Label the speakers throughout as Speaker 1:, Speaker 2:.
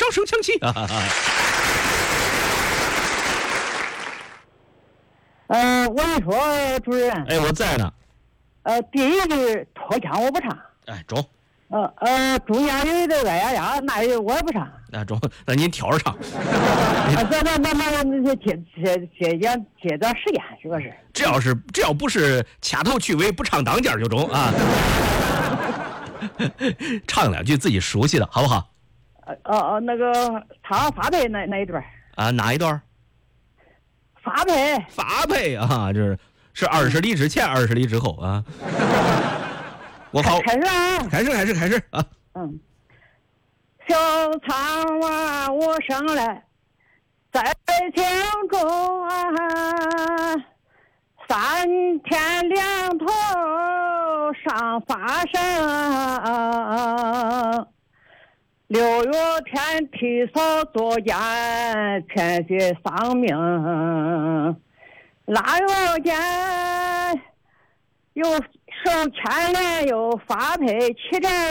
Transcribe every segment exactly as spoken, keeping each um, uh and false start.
Speaker 1: 相声相气啊。
Speaker 2: 呃，我跟你说，主任，
Speaker 1: 哎，我在呢。
Speaker 2: 呃，第一句拖腔我不唱。
Speaker 1: 哎，中。
Speaker 2: 呃呃，中间有一个哎呀呀，那我也不唱。
Speaker 1: 那中，那您挑着唱。
Speaker 2: 那那那那那接接接接接段时间，是不是？
Speaker 1: 这要是这要不是掐头去尾不唱当间就中啊。唱两句自己熟悉的好不好？
Speaker 2: 呃呃那个唱发配那那一段
Speaker 1: 啊，哪一段？
Speaker 2: 发配。
Speaker 1: 发配啊，这是是二十里之前，二十里之后啊。我好，
Speaker 2: 开始啊，
Speaker 1: 开始开始开始啊。
Speaker 2: 嗯，小苍娃我生来在京中啊，三天两头上发生，六月天替嫂作奸，天血丧命，腊月间又受牵连又发配起战，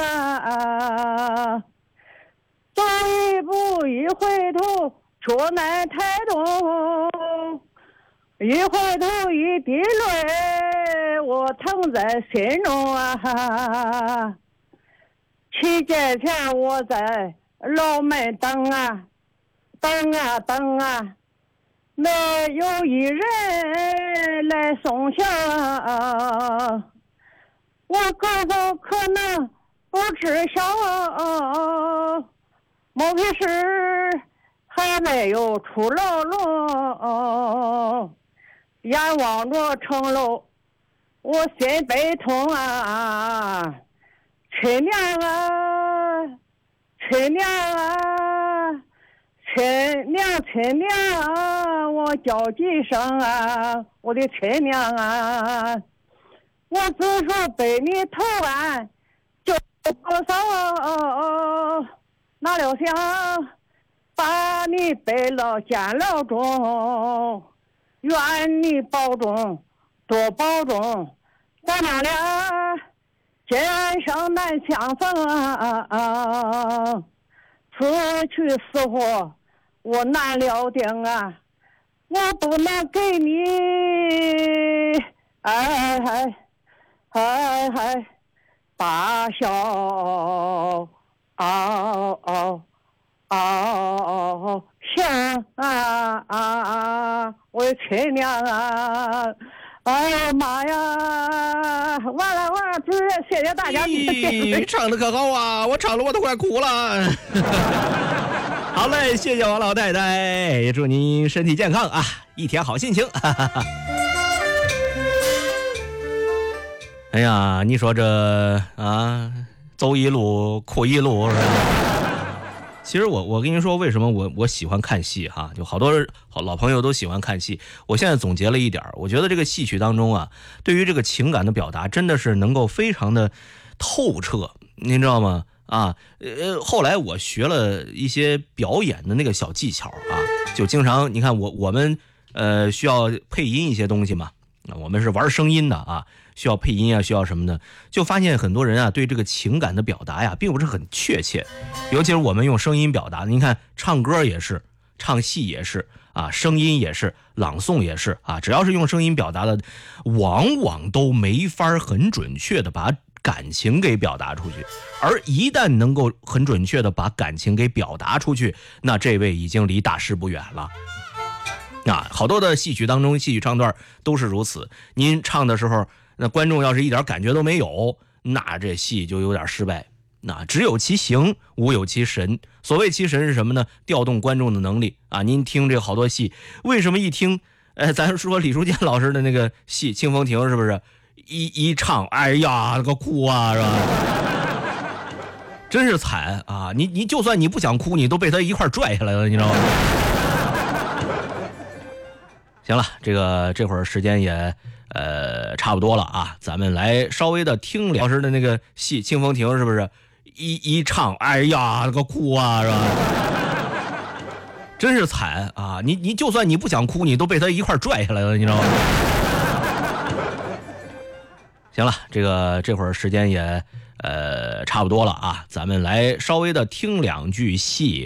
Speaker 2: 走一步一回头脚难抬动，一回头一滴泪我疼在心中啊，七节前我在牢门等啊等啊等啊，没有一人来送行，我可否可能不知晓，某批事还没有出牢笼，眼望着城楼我心悲痛啊，亲娘啊亲娘啊亲娘亲娘，我叫几声啊，我的亲娘啊，我自说被你投案就多少，哪料想把你背到监牢中，愿你保重多保重，咱们俩今生难相逢啊，此去死活我难料定啊，我不能给你哎哎哎哎罢笑嗷嗷嗷响啊啊，我的亲娘啊，哎呀妈呀，完了完了，主任谢谢大家。
Speaker 1: 咦，唱的可好啊，我唱的我都快哭了。好嘞，谢谢王老太太，也祝您身体健康啊，一天好心情。哎呀，你说这啊，走一路哭一路是吧？其实我我跟您说，为什么我我喜欢看戏哈？就好多好老朋友都喜欢看戏。我现在总结了一点，我觉得这个戏曲当中啊，对于这个情感的表达，真的是能够非常的透彻，您知道吗？啊，呃，后来我学了一些表演的那个小技巧啊，就经常你看我我们呃需要配音一些东西嘛，我们是玩声音的啊，需要配音啊，需要什么的，就发现很多人啊对这个情感的表达呀，并不是很确切，尤其是我们用声音表达，您看唱歌也是，唱戏也是啊，声音也是，朗诵也是啊，只要是用声音表达的，往往都没法很准确的把感情给表达出去，而一旦能够很准确的把感情给表达出去，那这位已经离大师不远了。啊，好多的戏曲当中，戏曲唱段都是如此。您唱的时候，那观众要是一点感觉都没有，那这戏就有点失败。那只有其形，无有其神。所谓其神是什么呢？调动观众的能力啊！您听这好多戏，为什么一听，呃，咱说李淑健老师的那个戏《清风亭》，是不是一一唱，哎呀，那个哭啊，是吧？真是惨啊！你你就算你不想哭，你都被他一块拽下来了，你知道吗？行了，这个这会儿时间也呃差不多了啊，咱们来稍微的听老师的那个戏《清风亭》，是不是一一唱，哎呀，那个哭啊，是吧？真是惨啊！你你就算你不想哭，你都被他一块拽下来了，你知道吗？行了，这个这会儿时间也呃差不多了啊，咱们来稍微的听两句戏。